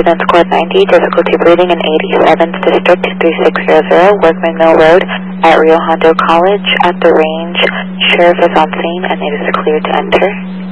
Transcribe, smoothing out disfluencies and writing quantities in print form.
Ambulance Squad 90, difficulty breathing in 87th District 3600, Workman Mill Road at Rio Hondo College at the range. Sheriff is on scene and it is clear to enter.